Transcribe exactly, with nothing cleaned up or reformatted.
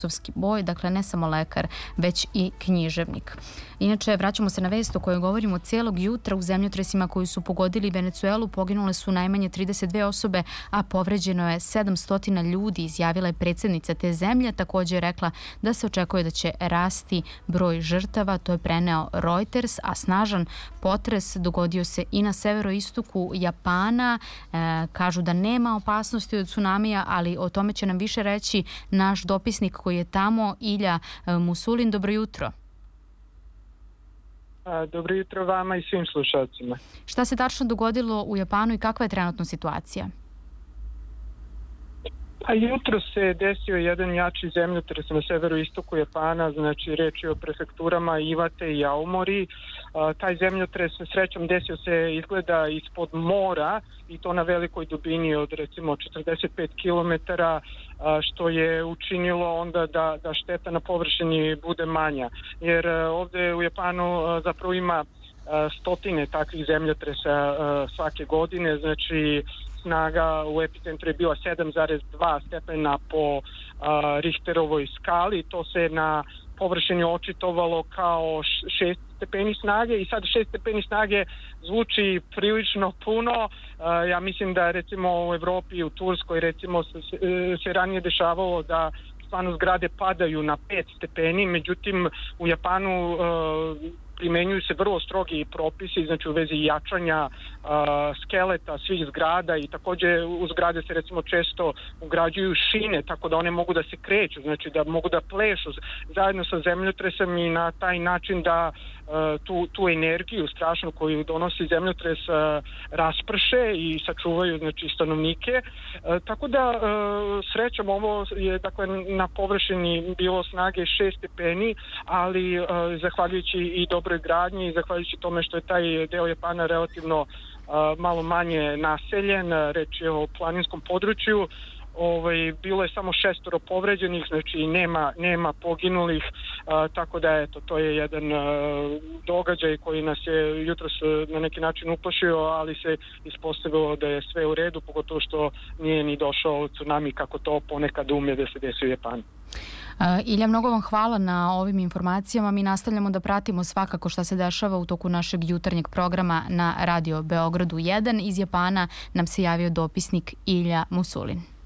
boj, dakle ne samo lekar, već i književnik. Inače, vraćamo se na vest o kojoj govorimo cijelog jutra. U zemljotresima koji su pogodili Venecuelu poginule su najmanje trideset dve osobe, a povređeno je sedamsto ljudi, izjavila je predsjednica te zemlje. Također je rekla da se očekuje da će rasti broj žrtava, to je preneo Reuters, a snažan potres dogodio se i na severoistoku Japana. E, kažu da nema opasnosti od tsunamija, ali o tome će nam više reći naš dopisnik koji je tamo, Ilja Musulin. Dobro jutro. Dobro jutro vama i svim slušalcima. Šta se tačno dogodilo u Japanu i kakva je trenutno situacija? A jutro se desio jedan jači zemljotres na severoistoku Japana, znači reč je o prefekturama Iwate i Aomori. A, taj zemljotres srećom desio se izgleda ispod mora i to na velikoj dubini od recimo četrdeset pet kilometara, što je učinilo onda da, da šteta na površini bude manja. Jer ovdje u Japanu zapravo ima stotine takvih zemljotresa svake godine, znači snaga u epicentru je bila sedam zarez dva stepena po a, Richterovoj skali. To se na površini očitovalo kao šest stepeni snage i sad šest stepeni snage zvuči prilično puno. A, ja mislim da recimo u Evropi i u Turskoj recimo se, se ranije dešavalo da stvarno zgrade padaju na pet stepeni, međutim u Japanu a, primenjuju se vrlo strogi propisi, znači u vezi jačanja uh, skeleta svih zgrada i također u zgrade se recimo često ugrađuju šine tako da one mogu da se kreću, znači da mogu da plešu zajedno sa zemljotresem i na taj način da uh, tu, tu energiju strašnu koju donosi zemljotres uh, rasprše i sačuvaju znači stanovnike. Uh, tako da uh, srećom ovo je dakle na površini bilo snage šest stepeni, ali uh, zahvaljujući i dobro gradnji i zahvaljujući tome što je taj deo Japana relativno uh, malo manje naseljen, reč je o planinskom području, ovaj, bilo je samo šestoro povređenih, znači nema, nema poginulih, uh, tako da eto, to je jedan uh, događaj koji nas je jutros na neki način uplašio, ali se ispostavilo da je sve u redu, pogotovo što nije ni došao tsunami kako to ponekad umije da se desi u Japanu. Ilja, mnogo vam hvala na ovim informacijama. Mi nastavljamo da pratimo svakako šta se dešava u toku našeg jutarnjeg programa na Radio Beogradu jedan. Iz Japana nam se javio dopisnik Ilja Musulin.